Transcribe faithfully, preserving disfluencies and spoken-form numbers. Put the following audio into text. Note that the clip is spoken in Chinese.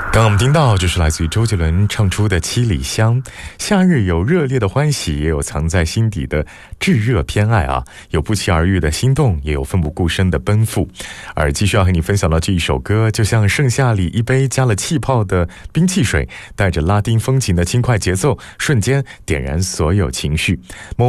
刚刚我们听到就是来自于周杰伦唱出的《七里香》，夏日有热烈的欢喜，也有藏在心底的炙热偏爱啊，有不期而遇的心动，也有奋不顾身的奔赴。而继续要和你分享到这一首歌，就像盛夏里一杯加了气泡的冰汽水，带着拉丁风情的轻快节奏，瞬间点燃所有情绪。